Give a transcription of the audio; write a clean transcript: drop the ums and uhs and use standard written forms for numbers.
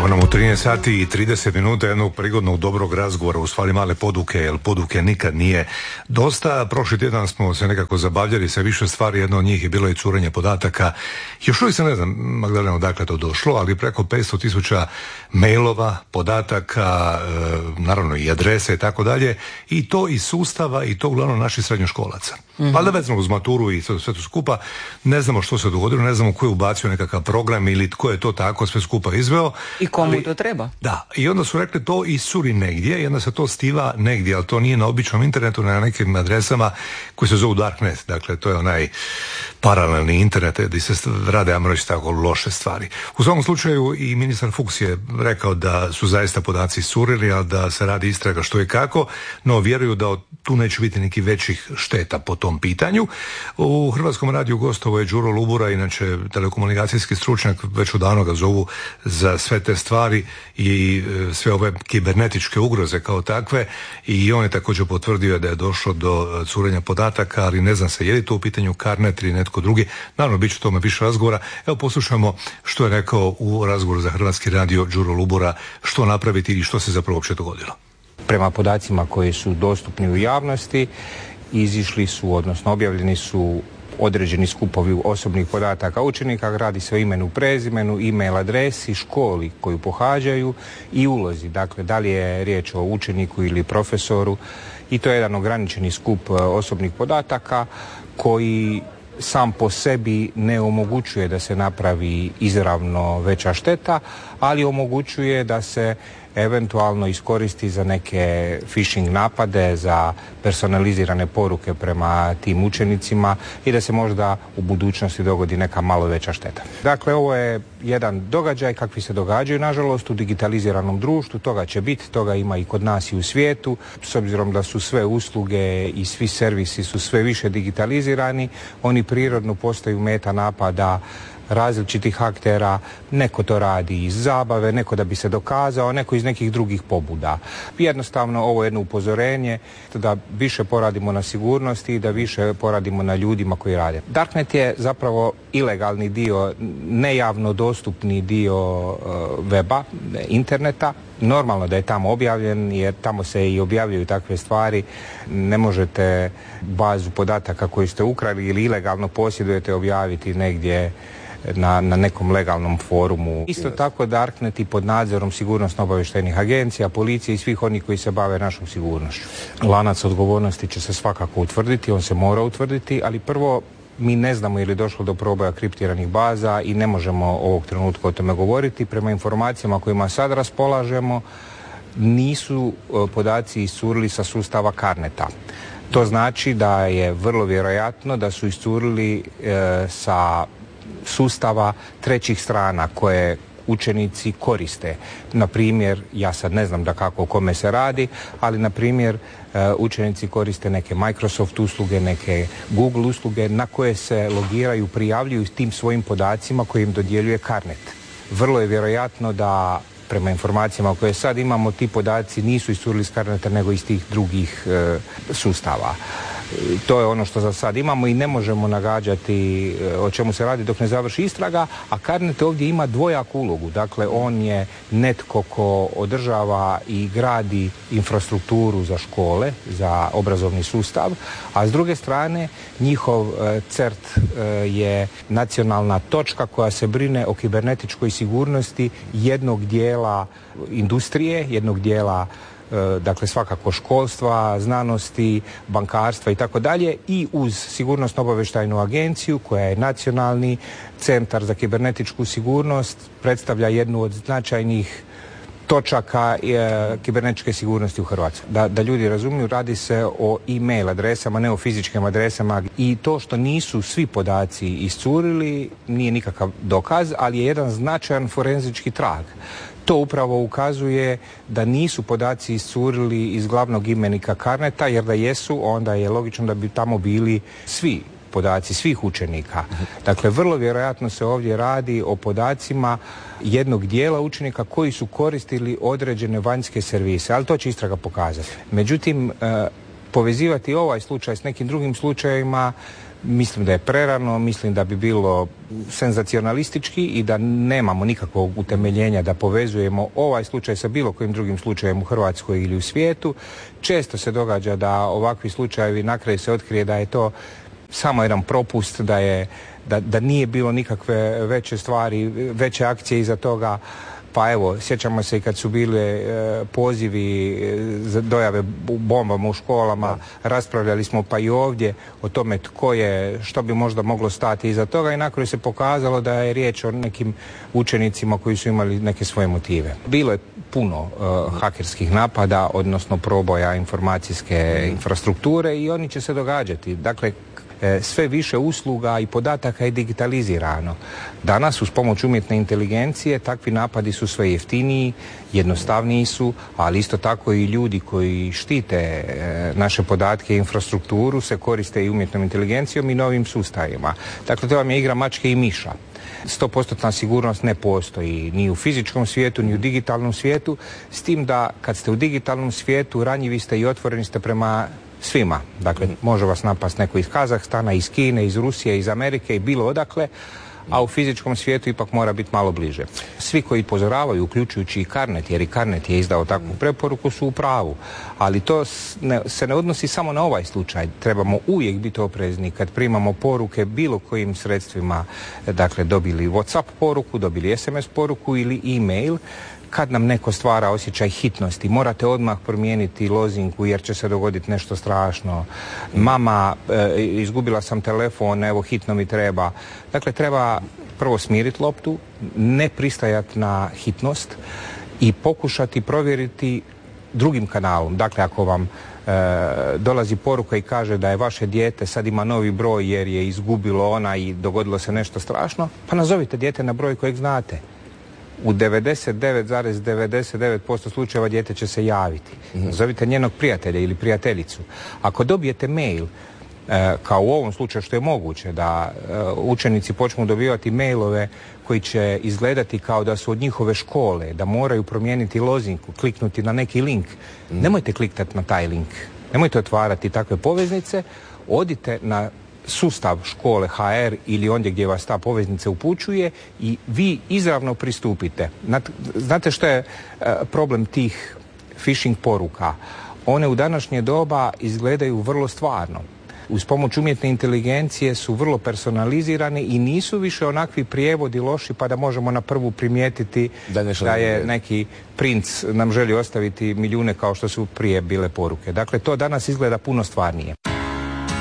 Evo nam u 13 sati i 30 minuta jednog prigodnog dobrog razgovora, u stvari male poduke, jer poduke nikad nije dosta. Prošli tjedan smo se nekako zabavljali sa više stvari, jedno od njih je bilo i curenje podataka. Još uvijek se ne znam, Magdalena, odakle to došlo, ali preko 500.000 mailova, podataka, naravno i adrese i tako dalje, i to iz sustava, i to uglavnom naših srednjoškolaca. Valjda vezano uz maturu i sve to skupa, ne znamo što se dogodilo, ne znamo ko je ubacio nekakav program ili tko je to tako sve skupa izveo. I komu to treba? Da, i onda su rekli to iscuri negdje i onda se to stiva negdje, ali to nije na običnom internetu, na nekim adresama koji se zovu Darknet, dakle to je onaj paralelni internet gdje se rade, ajmo reći tako, loše stvari. U svakom slučaju i ministar Fuchs je rekao da su zaista podaci iscurili, a da se radi istraga što i kako, no vjeruju da tu neće biti nekih većih šteta po tom pitanju. U Hrvatskom radiju gostovao je Đuro Lubura, inače telekomunikacijski stručnjak, već odavno ga zovu za sve te stvari i sve ove kibernetičke ugroze kao takve, i on je također potvrdio da je došlo do curenja podataka, ali ne znam se je li to u pitanju Carnet ili netko drugi. Naravno, bit će o tome više razgovora. Evo poslušamo što je rekao u razgovoru za Hrvatski radio Đuro Lubura, što napraviti i što se zapravo uopće dogodilo. Prema podacima koji su dostupni u javnosti, izišli su, odnosno objavljeni su određeni skupovi osobnih podataka učenika, radi se o imenu, prezimenu, e-mail adresi, školi koju pohađaju i ulozi. Dakle, da li je riječ o učeniku ili profesoru, i to je jedan ograničeni skup osobnih podataka koji sam po sebi ne omogućuje da se napravi izravno veća šteta, ali omogućuje da se eventualno iskoristi za neke phishing napade, za personalizirane poruke prema tim učenicima i da se možda u budućnosti dogodi neka malo veća šteta. Dakle, ovo je jedan događaj kakvi se događaju, nažalost, u digitaliziranom društvu. Toga će biti, toga ima i kod nas i u svijetu. S obzirom da su sve usluge i svi servisi su sve više digitalizirani, oni prirodno postaju meta napada različitih aktera. Neko to radi iz zabave, neko da bi se dokazao, neko iz nekih drugih pobuda. Jednostavno, ovo je jedno upozorenje da više poradimo na sigurnosti i da više poradimo na ljudima koji rade. Darknet je zapravo ilegalni dio, nejavno dostupni dio weba, interneta. Normalno da je tamo objavljen, jer tamo se i objavljuju takve stvari. Ne možete bazu podataka koju ste ukrali ili ilegalno posjedujete objaviti negdje na nekom legalnom forumu. Isto tako Darknet i pod nadzorom sigurnosno-obavještajnih agencija, policije i svih onih koji se bave našom sigurnošću. Lanac odgovornosti će se svakako utvrditi, on se mora utvrditi, ali prvo mi ne znamo je li došlo do proboja kriptiranih baza i ne možemo ovog trenutka o tome govoriti. Prema informacijama kojima sad raspolažemo, nisu podaci iscurili sa sustava Carneta. To znači da je vrlo vjerojatno da su iscurili sa sustava trećih strana koje učenici koriste. Na primjer, ja sad ne znam da kako o kome se radi, ali na primjer učenici koriste neke Microsoft usluge, neke Google usluge na koje se logiraju, prijavljuju s tim svojim podacima koje im dodjeljuje Carnet. Vrlo je vjerojatno da prema informacijama koje sad imamo, ti podaci nisu iscurili iz Carneta nego iz tih drugih sustava. To je ono što za sad imamo i ne možemo nagađati o čemu se radi dok ne završi istraga, a Carnet ovdje ima dvojaku ulogu. Dakle, on je netko ko održava i gradi infrastrukturu za škole, za obrazovni sustav, a s druge strane njihov CERT je nacionalna točka koja se brine o kibernetičkoj sigurnosti jednog dijela industrije, jednog dijela dakle svakako školstva, znanosti, bankarstva i tako dalje, i uz sigurnosno-obavještajnu agenciju koja je nacionalni centar za kibernetičku sigurnost, predstavlja jednu od značajnih točaka kibernetičke sigurnosti u Hrvatskoj. Da ljudi razumiju, radi se o e-mail adresama, ne o fizičkim adresama, i to što nisu svi podaci iscurili nije nikakav dokaz, ali je jedan značajan forenzički trag. To upravo ukazuje da nisu podaci iscurili iz glavnog imenika Carneta, jer da jesu, onda je logično da bi tamo bili svi podaci svih učenika. Dakle, vrlo vjerojatno se ovdje radi o podacima jednog dijela učenika koji su koristili određene vanjske servise, ali to će istraga pokazati. Međutim, povezivati ovaj slučaj s nekim drugim slučajevima Mislim da je prerano, mislim da bi bilo senzacionalistički i da nemamo nikakvog utemeljenja da povezujemo ovaj slučaj sa bilo kojim drugim slučajem u Hrvatskoj ili u svijetu. Često se događa da ovakvi slučajevi na kraju se otkrije da je to samo jedan propust, da nije bilo nikakve veće stvari, veće akcije iza toga. Pa evo, sjećamo se i kad su bile pozivi za dojave bombama u školama, raspravljali smo pa i ovdje o tome tko je, što bi možda moglo stati iza toga i na kraju se pokazalo da je riječ o nekim učenicima koji su imali neke svoje motive. Bilo je puno hakerskih napada, odnosno proboja informacijske infrastrukture i oni će se događati. Dakle, sve više usluga i podataka je digitalizirano. Danas uz pomoć umjetne inteligencije takvi napadi su sve jeftiniji, jednostavniji su, ali isto tako i ljudi koji štite naše podatke i infrastrukturu se koriste i umjetnom inteligencijom i novim sustavima. Dakle, to vam je igra mačke i miša. 100% sigurnost ne postoji ni u fizičkom svijetu, ni u digitalnom svijetu, s tim da kad ste u digitalnom svijetu ranjivi ste i otvoreni ste prema svima. Dakle, može vas napast neko iz Kazahstana, iz Kine, iz Rusije, iz Amerike i bilo odakle, a u fizičkom svijetu ipak mora biti malo bliže. Svi koji upozoravaju, uključujući i Carnet, jer i Carnet je izdao takvu preporuku, su u pravu. Ali to se ne odnosi samo na ovaj slučaj. Trebamo uvijek biti oprezni kad primamo poruke bilo kojim sredstvima, dakle dobili WhatsApp poruku, dobili SMS poruku ili e-mail. Kad nam neko stvara osjećaj hitnosti, morate odmah promijeniti lozinku jer će se dogoditi nešto strašno. Mama, izgubila sam telefon, evo hitno mi treba. Dakle, treba prvo smiriti loptu, ne pristajati na hitnost i pokušati provjeriti drugim kanalom. Dakle, ako vam dolazi poruka i kaže da je vaše dijete sad ima novi broj jer je izgubilo ona i dogodilo se nešto strašno, pa nazovite dijete na broj kojeg znate. U 99,99% slučajeva dijete će se javiti. Zovite njenog prijatelja ili prijateljicu. Ako dobijete mail, kao u ovom slučaju što je moguće, da učenici počnu dobivati mailove koji će izgledati kao da su od njihove škole, da moraju promijeniti lozinku, kliknuti na neki link, nemojte kliknuti na taj link. Nemojte otvarati takve poveznice, odite na sustav škole HR ili ondje gdje vas ta poveznica upućuje i vi izravno pristupite. Znate što je problem tih phishing poruka? One u današnje doba izgledaju vrlo stvarno. Uz pomoć umjetne inteligencije su vrlo personalizirani i nisu više onakvi prijevodi loši pa da možemo na prvu primijetiti da je neki princ nam želi ostaviti milijune kao što su prije bile poruke. Dakle, to danas izgleda puno stvarnije.